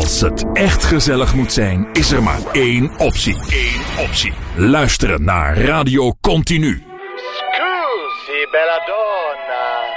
Als het echt gezellig moet zijn, is er maar één optie. Luisteren naar Radio Continu. Scusi, bella donna.